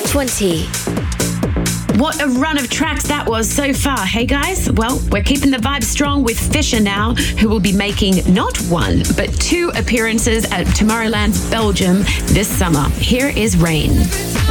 20. What a run of tracks that was so far, hey guys? Well, we're keeping the vibe strong with Fisher now, who will be making not one, but 2 appearances at Tomorrowland Belgium this summer. Here is Rain.